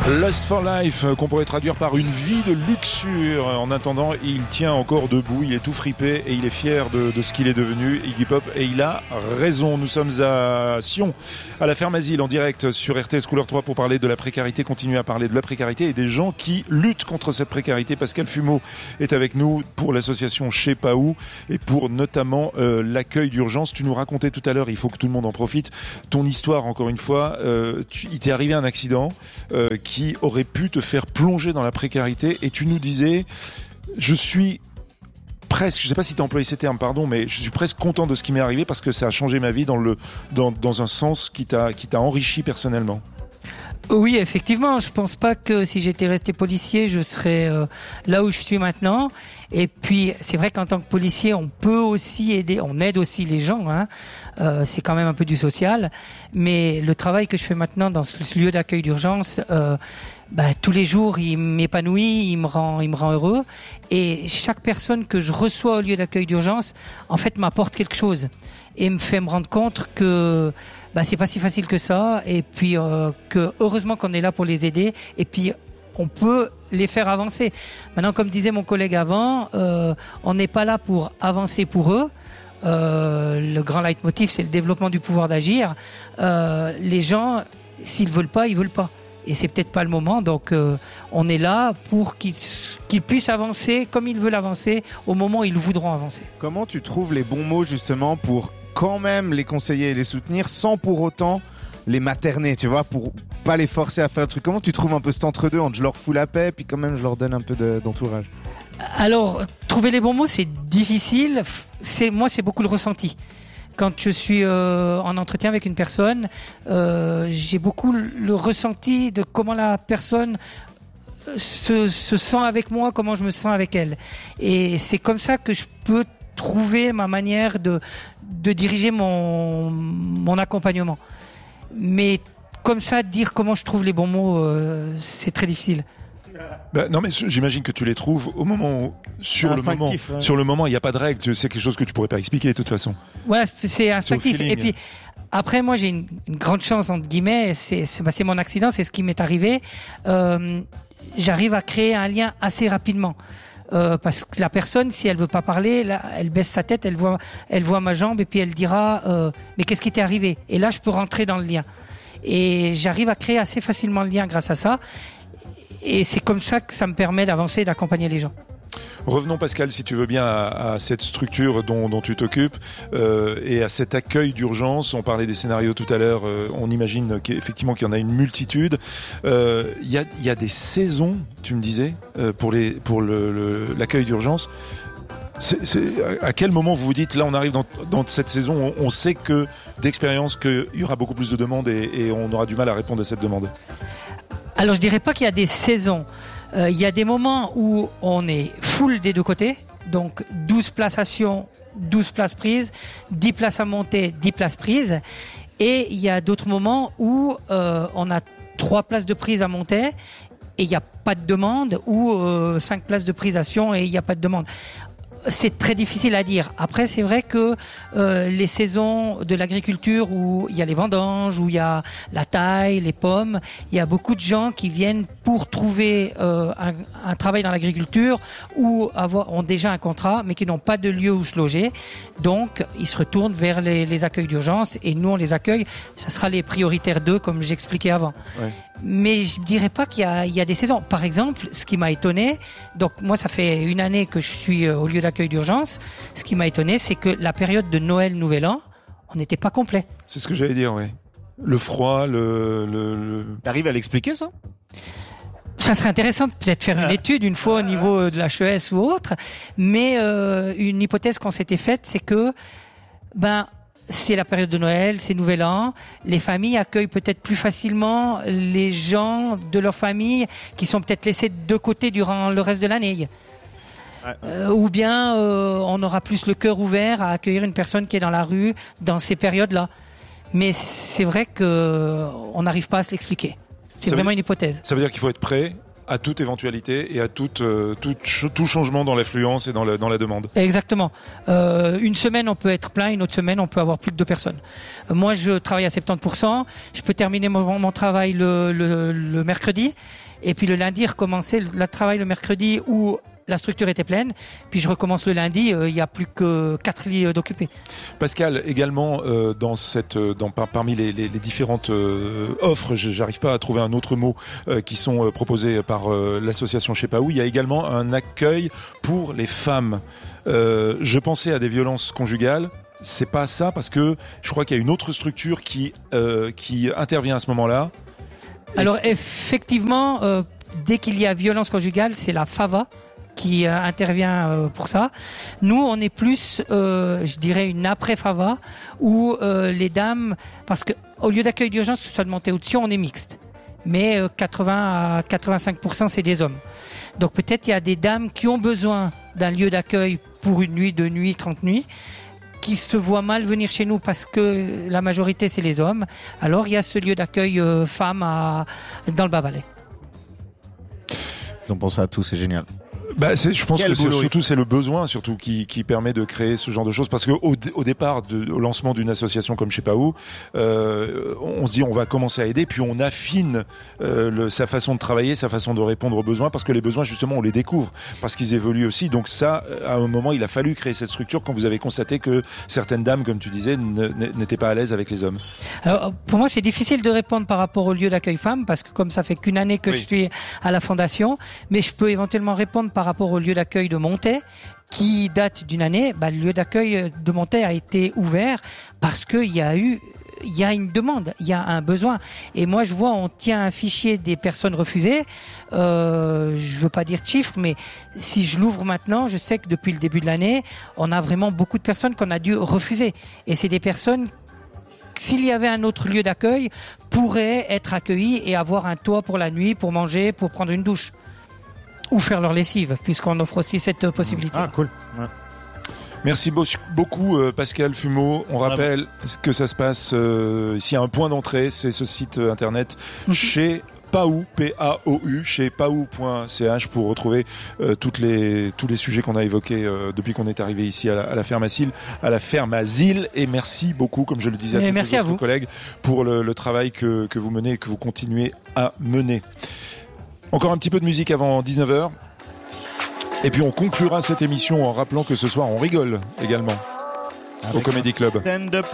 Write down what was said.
Lust for Life, qu'on pourrait traduire par une vie de luxure. En attendant, il tient encore debout, il est tout fripé et il est fier de ce qu'il est devenu, Iggy Pop, et il a raison. Nous sommes à Sion, à la Ferme Asile, en direct sur RTS Couleur 3 pour parler de la précarité, continuer à parler de la précarité et des gens qui luttent contre cette précarité. Pascal Fumeau est avec nous pour l'association Chez Paou et pour notamment l'accueil d'urgence. Tu nous racontais tout à l'heure, il faut que tout le monde en profite, ton histoire encore une fois. Il t'est arrivé un accident qui aurait pu te faire plonger dans la précarité, et tu nous disais, je suis presque, je sais pas si tu as employé ces termes, pardon, mais je suis presque content de ce qui m'est arrivé parce que ça a changé ma vie dans un sens qui t'a enrichi personnellement. Oui, effectivement, je pense pas que si j'étais resté policier, je serais là où je suis maintenant. Et puis, c'est vrai qu'en tant que policier, on peut aussi aider, on aide aussi les gens, hein. C'est quand même un peu du social. Mais le travail que je fais maintenant dans ce lieu d'accueil d'urgence, tous les jours, il m'épanouit, il me rend heureux. Et chaque personne que je reçois au lieu d'accueil d'urgence, en fait, m'apporte quelque chose et me fait me rendre compte que c'est pas si facile que ça, et puis que heureusement qu'on est là pour les aider, et puis on peut les faire avancer. Maintenant, comme disait mon collègue avant, on n'est pas là pour avancer pour eux. Le grand leitmotiv, c'est le développement du pouvoir d'agir. Les gens, s'ils veulent pas, ils veulent pas. Et c'est peut-être pas le moment, donc on est là pour qu'ils puissent avancer comme ils veulent avancer au moment où ils voudront avancer. Comment tu trouves les bons mots justement pour quand même les conseiller et les soutenir sans pour autant les materner, tu vois, pour pas les forcer à faire un truc? Comment tu trouves un peu cet entre-deux entre je leur fous la paix puis quand même je leur donne un peu d'entourage? Alors, trouver les bons mots, c'est difficile. Moi, c'est beaucoup le ressenti. Quand je suis en entretien avec une personne, j'ai beaucoup le ressenti de comment la personne se sent avec moi, comment je me sens avec elle. Et c'est comme ça que je peux trouver ma manière de diriger mon accompagnement. Mais comme ça, dire comment je trouve les bons mots, c'est très difficile. Non, mais j'imagine que tu les trouves au moment où, sur le moment, il n'y a pas de règle. C'est quelque chose que tu pourrais pas expliquer de toute façon. Voilà, c'est instinctif. Et puis après, moi, j'ai une grande chance entre guillemets. C'est mon accident, c'est ce qui m'est arrivé. J'arrive à créer un lien assez rapidement. Parce que la personne, si elle veut pas parler, là, elle baisse sa tête, elle voit ma jambe et puis elle dira mais qu'est-ce qui t'est arrivé? Et là, je peux rentrer dans le lien. Et j'arrive à créer assez facilement le lien grâce à ça. Et c'est comme ça que ça me permet d'avancer et d'accompagner les gens. Revenons, Pascal, si tu veux bien, à cette structure dont tu t'occupes et à cet accueil d'urgence. On parlait des scénarios tout à l'heure. On imagine qu'effectivement qu'il y en a une multitude. Il y a des saisons, tu me disais, pour l'accueil d'urgence. À quel moment vous vous dites, là on arrive dans cette saison, on sait que d'expérience qu'il y aura beaucoup plus de demandes et on aura du mal à répondre à cette demande? Alors je dirais pas qu'il y a des saisons. Il y a des moments où on est full des deux côtés, donc 12 places à Sion, 12 places prises, 10 places à monter, 10 places prises. Et il y a d'autres moments où on a 3 places de prise à monter et il n'y a pas de demande, ou 5 places de prise à Sion et il n'y a pas de demande. C'est très difficile à dire. Après, c'est vrai que les saisons de l'agriculture où il y a les vendanges, où il y a la taille, les pommes, il y a beaucoup de gens qui viennent pour trouver un travail dans l'agriculture ou ont déjà un contrat, mais qui n'ont pas de lieu où se loger. Donc, ils se retournent vers les accueils d'urgence et nous, on les accueille. Ça sera les prioritaires 2, comme j'expliquais avant. Ouais. Mais je dirais pas qu'il y a des saisons. Par exemple, ce qui m'a étonné, donc moi ça fait une année que je suis au lieu d'accueil d'urgence, ce qui m'a étonné, c'est que la période de Noël, Nouvel An, on n'était pas complet. C'est ce que j'allais dire, oui. Le froid, T'arrives à l'expliquer ça? Ça serait intéressant de peut-être faire une étude une fois au niveau de l'HES ou autre, mais une hypothèse qu'on s'était faite, c'est que c'est la période de Noël, c'est Nouvel An. Les familles accueillent peut-être plus facilement les gens de leur famille qui sont peut-être laissés de côté durant le reste de l'année. Ou bien on aura plus le cœur ouvert à accueillir une personne qui est dans la rue dans ces périodes-là. Mais c'est vrai qu'on n'arrive pas à se l'expliquer. C'est vraiment une hypothèse. Ça veut dire qu'il faut être prêt à toute éventualité et à tout changement dans l'affluence et dans la demande. Exactement. Une semaine, on peut être plein, une autre semaine, on peut avoir plus de 2 personnes. Moi, je travaille à 70%. Je peux terminer mon travail le mercredi. Et puis le lundi, recommencer le travail le mercredi où la structure était pleine. Puis je recommence le lundi, il y a plus que 4 lits d'occupés. Pascal, également parmi les différentes offres, j'arrive pas à trouver un autre mot qui sont proposés par l'association Chez Paou, il y a également un accueil pour les femmes. Je pensais à des violences conjugales. C'est pas ça parce que je crois qu'il y a une autre structure qui intervient à ce moment-là. Alors effectivement, dès qu'il y a violence conjugale, c'est la FAVA qui intervient pour ça. Nous, on est plus, je dirais, une après-FAVA où les dames, parce que au lieu d'accueil d'urgence, que ce soit de montée ou de Sion, on est mixte. Mais 80 à 85%, c'est des hommes. Donc peut-être il y a des dames qui ont besoin d'un lieu d'accueil pour une nuit, 2 nuits, 30 nuits, qui se voient mal venir chez nous parce que la majorité c'est les hommes. Alors il y a ce lieu d'accueil femmes dans le Bas-Valais. Ils ont pensé à tout, c'est génial. Je pense que c'est le besoin surtout qui permet de créer ce genre de choses parce que au départ au lancement d'une association comme Chez Paou, on se dit on va commencer à aider puis on affine sa façon de travailler, sa façon de répondre aux besoins parce que les besoins justement on les découvre parce qu'ils évoluent aussi. Donc ça, à un moment il a fallu créer cette structure quand vous avez constaté que certaines dames, comme tu disais, n'étaient pas à l'aise avec les hommes. Alors, pour moi c'est difficile de répondre par rapport au lieu d'accueil femmes parce que comme ça fait qu'une année que je suis à la fondation, mais je peux éventuellement répondre par rapport au lieu d'accueil de Montaix qui date d'une année. Le lieu d'accueil de Montaix a été ouvert parce qu'il y a une demande, il y a un besoin. Et moi je vois, on tient un fichier des personnes refusées. Je veux pas dire de chiffres, mais si je l'ouvre maintenant, je sais que depuis le début de l'année, on a vraiment beaucoup de personnes qu'on a dû refuser. Et c'est des personnes s'il y avait un autre lieu d'accueil, pourraient être accueillis et avoir un toit pour la nuit, pour manger, pour prendre une douche. Ou faire leur lessive, puisqu'on offre aussi cette possibilité. Ah, cool. Ouais. Merci beaucoup Pascal Fumeau. On rappelle que ça se passe ici à un point d'entrée, c'est ce site internet chez Paou, P-A-O-U, chez paou.ch pour retrouver tous les sujets qu'on a évoqués depuis qu'on est arrivé ici à la ferme Asile. Et merci beaucoup, comme je le disais à tous vos collègues, pour le travail que vous menez et que vous continuez à mener. Encore un petit peu de musique avant 19h. Et puis on conclura cette émission en rappelant que ce soir on rigole également au Comedy Club.